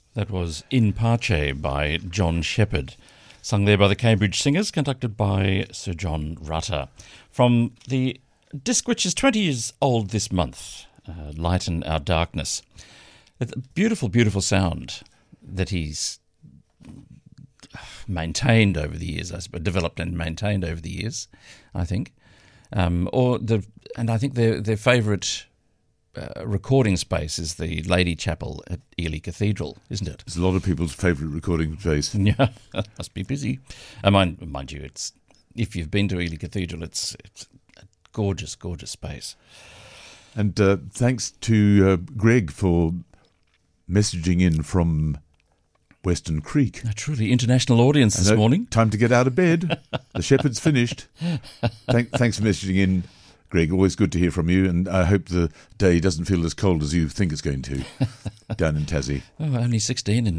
That was In Pace by John Shepherd, sung there by the Cambridge Singers, conducted by Sir John Rutter. From the disc which is 20 years old this month, Lighten Our Darkness. A beautiful, beautiful sound that he's maintained over the years, developed and maintained over the years, I think. And I think their favourite recording space is the Lady Chapel at Ely Cathedral, isn't it? It's a lot of people's favourite recording space. Yeah, must be busy. Mind you, it's if you've been to Ely Cathedral, it's a gorgeous, gorgeous space. And thanks to Greg for messaging in from Western Creek. A truly international audience this morning. Time to get out of bed. The shepherd's finished. Thanks for messaging in, Greg. Always good to hear from you, and I hope the day doesn't feel as cold as you think it's going to down in Tassie. Oh, only 16 in